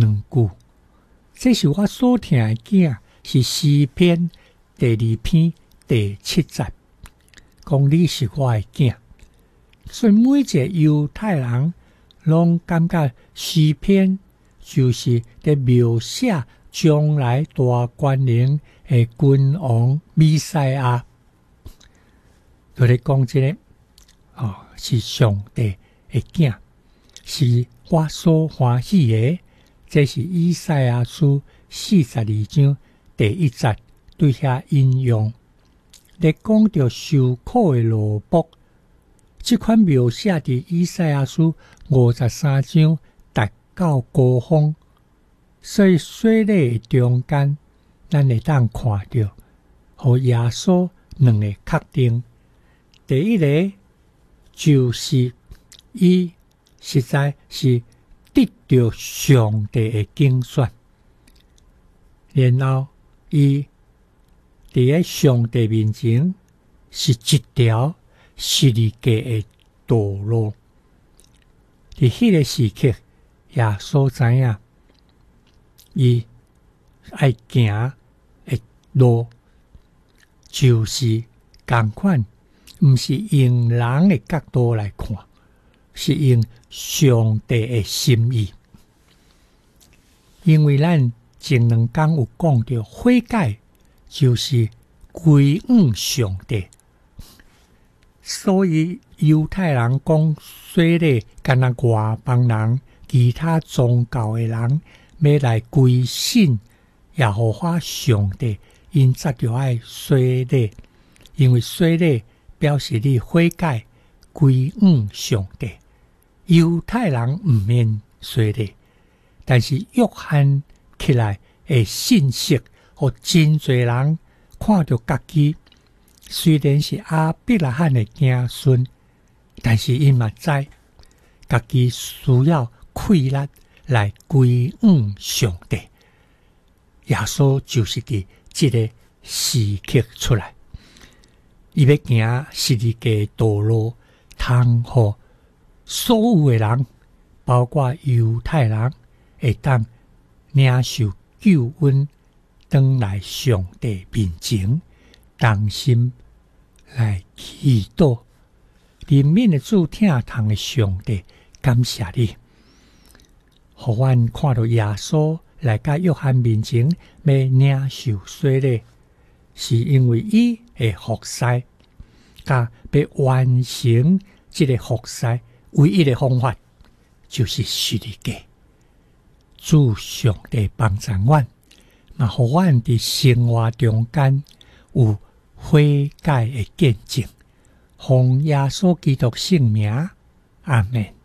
2句。这是我所听的囝，是诗篇第2篇第7节，讲你是我的囝。所以每一个犹太人拢感觉诗篇就是在描写将来大权能的君王弥赛亚，就咧讲这个是上帝的囝，是我所欢喜的。这是以赛亚书42章第1节对遐引用，咧讲到受苦的奴仆。这款描写伫以赛亚书53章达到高峰，所以洗礼中间，咱会当看到，和耶稣2个确定。第一个就是伊实在是得到上帝的拣选，然后伊伫咧上帝面前是一条十字架的道路。伫迄个时刻，耶稣知影，伊爱行的路就是同款，毋是用人的角度来看，是用上帝的心意。因为咱前2天有讲到悔改，就是归向上帝。所以犹太人讲洗礼，敢若外邦人、其他宗教的人要来归信耶和华上帝，因则就爱洗礼，因为洗礼表示你悔改归向上帝。犹太人毋免洗礼，但是约翰起来的信息，互真侪人看到家己虽然是亚伯拉罕的子孙，但是因嘛知家己需要气力来归向上帝。耶稣就是伫这个时刻出来，伊要行十字架道路，通互所有的人，包括犹太人，会当领受救恩，返来上帝面前，同心来祈祷。怜悯的主，疼痛的上帝，感谢你，互阮看到耶稣来到约翰面前，要领受洗礼，是因为伊的服侍，甲要完成这个服侍唯一的方法，就是十字架。主上帝帮助阮，嘛互阮伫生活中间有悔改的见证，奉耶稣基督圣名，阿们。